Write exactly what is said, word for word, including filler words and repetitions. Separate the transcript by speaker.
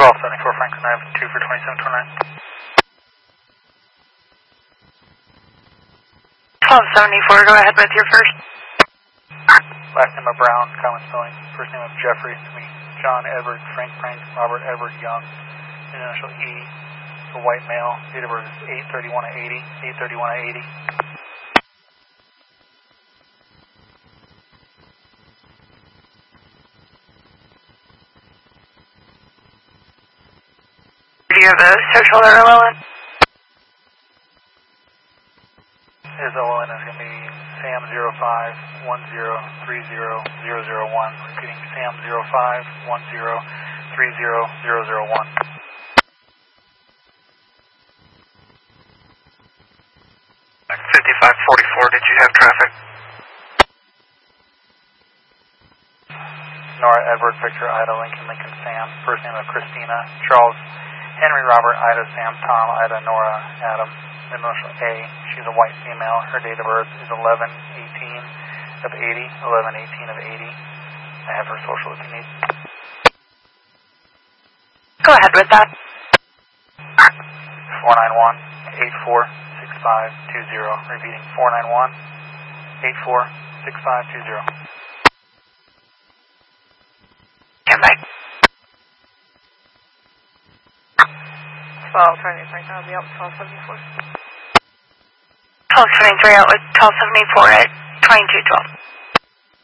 Speaker 1: twelve seventy-four Franklin Ave, two for twenty-seven twenty-nine.
Speaker 2: twelve seventy-four, go ahead with your first.
Speaker 1: Last name of Brown, common spelling. First name of Jeffrey, John Edward, Frank Frank, Robert Edward Young. Initial E, a white male. Date of birth is eight thirty-one of eighty, eight thirty-one of eighty.
Speaker 2: Do you have a social or a Llewellyn?
Speaker 1: His O L N is going to be Sam zero five one zero three zero zero zero one. Repeating, Sam zero five one zero three zero zero zero one.
Speaker 3: fifty-five forty-four, did you have traffic?
Speaker 1: Nora Edward Victor Ida Lincoln Lincoln Sam. First name of Christina Charles Henry Robert Ida Sam Tom Ida Nora Adam. Initial A. She's a white female. Her date of birth is eleven eighteen of eighty. eleven eighteen of eighty. I have her social if you need.
Speaker 2: Go ahead with that.
Speaker 1: four nine one eight four six five two zero. Repeating, four nine one eight four six five two zero.
Speaker 2: Stand by.
Speaker 4: twelve seventy-three, I'll be up twelve seventy-four.
Speaker 2: twelve seventy-three out with twelve seventy-four at twenty-two twelve.